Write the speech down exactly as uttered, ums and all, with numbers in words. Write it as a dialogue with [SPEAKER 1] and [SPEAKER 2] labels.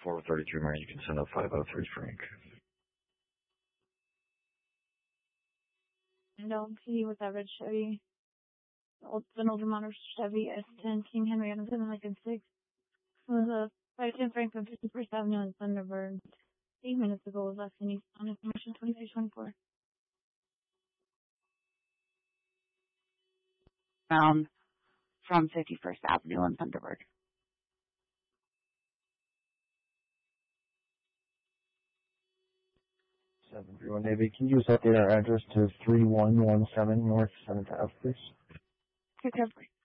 [SPEAKER 1] four thirty-three Marine, you can send up five oh three Frank.
[SPEAKER 2] And L P with that red Chevy. Old, an older model Chevy S ten King Henry Adams in Lincoln six. It was a five ten Frank from fifty-first Avenue in Thunderbird. Eight minutes ago was last in East on information twenty-three twenty-four.
[SPEAKER 3] Found from fifty-first Avenue in Thunderbird.
[SPEAKER 4] seven three one Navy, can you just update our address to three one one seven North seventh Ave, please?
[SPEAKER 2] Take care.